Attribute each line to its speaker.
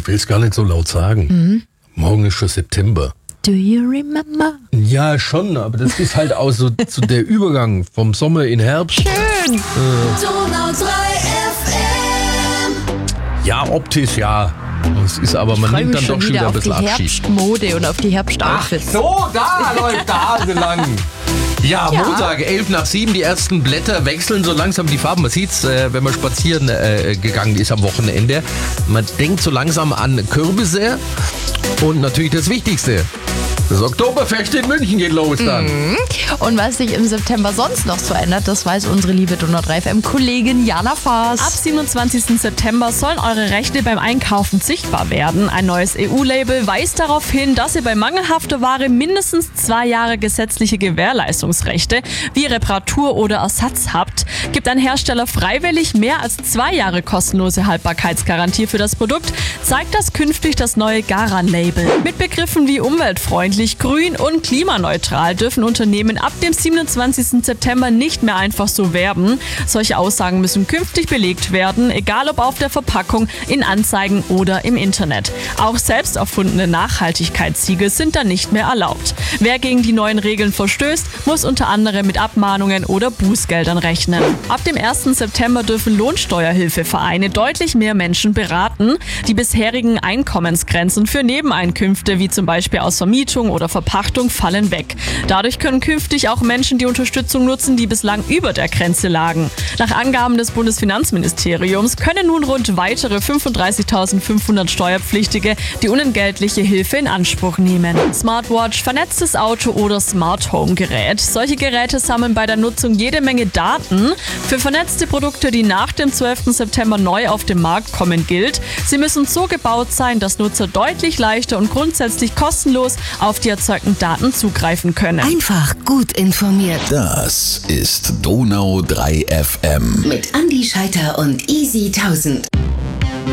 Speaker 1: will es gar nicht so laut sagen. Morgen ist schon September.
Speaker 2: Do you remember?
Speaker 1: Ja, schon, aber das ist halt auch so der Übergang vom Sommer in Herbst.
Speaker 2: Schön.
Speaker 3: Donau 3 FM.
Speaker 1: Ja, optisch ja. Es ist aber, man nimmt dann doch schon wieder ein bisschen
Speaker 2: auf die
Speaker 1: Abschied.
Speaker 2: Herbstmode und auf die Herbstoutfits.
Speaker 1: So, da läuft der Hase lang. Ja,
Speaker 2: Ja.
Speaker 1: Montag, 6:11, die ersten Blätter wechseln so langsam die Farben. Man sieht's, wenn man spazieren gegangen ist am Wochenende. Man denkt so langsam an Kürbisse und natürlich das Wichtigste. Das Oktoberfest in München geht los dann.
Speaker 2: Und was sich im September sonst noch so ändert, das weiß unsere liebe Donau 3 FM-Kollegin Jana Faas.
Speaker 4: Ab 27. September sollen eure Rechte beim Einkaufen sichtbar werden. Ein neues EU-Label weist darauf hin, dass ihr bei mangelhafter Ware mindestens 2 Jahre gesetzliche Gewährleistungsrechte wie Reparatur oder Ersatz habt. Gibt ein Hersteller freiwillig mehr als 2 Jahre kostenlose Haltbarkeitsgarantie für das Produkt, zeigt das künftig das neue Garan-Label. Mit Begriffen wie umweltfreundlich, grün und klimaneutral dürfen Unternehmen ab dem 27. September nicht mehr einfach so werben. Solche Aussagen müssen künftig belegt werden, egal ob auf der Verpackung, in Anzeigen oder im Internet. Auch selbst erfundene Nachhaltigkeitssiegel sind dann nicht mehr erlaubt. Wer gegen die neuen Regeln verstößt, muss unter anderem mit Abmahnungen oder Bußgeldern rechnen. Ab dem 1. September dürfen Lohnsteuerhilfevereine deutlich mehr Menschen beraten. Die bisherigen Einkommensgrenzen für Nebeneinkünfte, wie zum Beispiel aus Vermietung oder Verpachtung, fallen weg. Dadurch können künftig auch Menschen die Unterstützung nutzen, die bislang über der Grenze lagen. Nach Angaben des Bundesfinanzministeriums können nun rund weitere 35.500 Steuerpflichtige die unentgeltliche Hilfe in Anspruch nehmen. Smartwatch, vernetztes Auto oder Smart Home Gerät. Solche Geräte sammeln bei der Nutzung jede Menge Daten. Für vernetzte Produkte, die nach dem 12. September neu auf den Markt kommen, gilt, sie müssen so gebaut sein, dass Nutzer deutlich leichter und grundsätzlich kostenlos auf die erzeugten Daten zugreifen können.
Speaker 3: Einfach gut informiert.
Speaker 5: Das ist Donau 3 FM.
Speaker 3: Mit Andi Scheiter und Easy 1000.